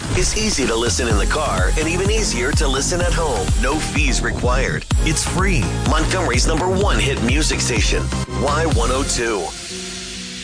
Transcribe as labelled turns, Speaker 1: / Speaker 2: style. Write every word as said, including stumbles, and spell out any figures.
Speaker 1: is easy to listen in the car and even easier to listen at home. No fees required. It's free. Montgomery's number one hit music station, Y one oh two.